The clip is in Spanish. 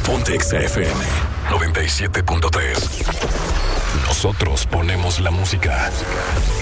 Ponte Exa FM 97.3. Nosotros ponemos la música.